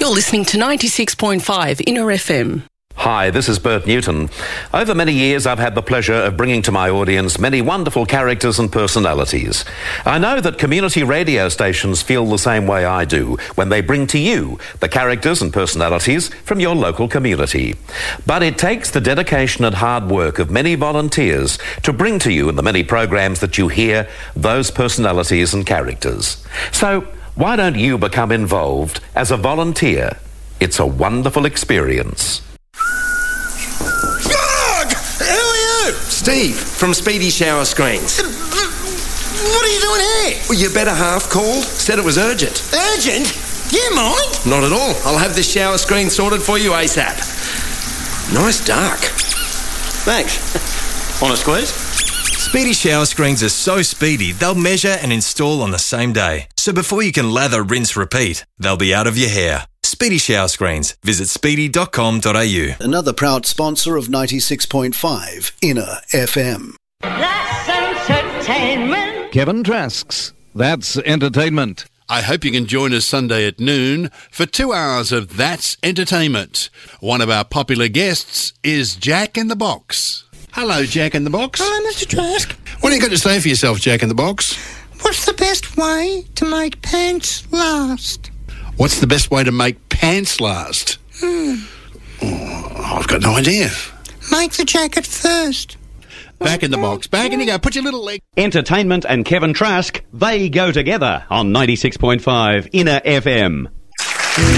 You're listening to 96.5 Inner FM. Hi, this is Bert Newton. Over many years, I've had the pleasure of bringing to my audience many wonderful characters and personalities. I know that community radio stations feel the same way I do when they bring to you the characters and personalities from your local community. But it takes the dedication and hard work of many volunteers to bring to you in the many programs that you hear those personalities and characters. So, why don't you become involved as a volunteer? It's a wonderful experience. Steve, from Speedy Shower Screens. What are you doing here? Well, your better half called. Said it was urgent. Urgent? You mind? Not at all. I'll have this shower screen sorted for you ASAP. Nice dark. Thanks. On a squeeze? Speedy Shower Screens are so speedy, they'll measure and install on the same day. So before you can lather, rinse, repeat, they'll be out of your hair. Speedy Shower Screens. Visit speedy.com.au. Another proud sponsor of 96.5 Inner FM. That's entertainment. Kevin Trask's That's Entertainment. I hope you can join us Sunday at noon for 2 hours of That's Entertainment. One of our popular guests is Jack in the Box. Hello, Jack in the Box. Hello, Mr. Trask. What do you got to say for yourself, Jack in the Box? What's the best way to make pants last? What's the best way to make pants last? Oh, I've got no idea. Make the jacket first. Back in the box. Back in you go. Put your little leg. Entertainment and Kevin Trask, they go together on 96.5 Inner FM.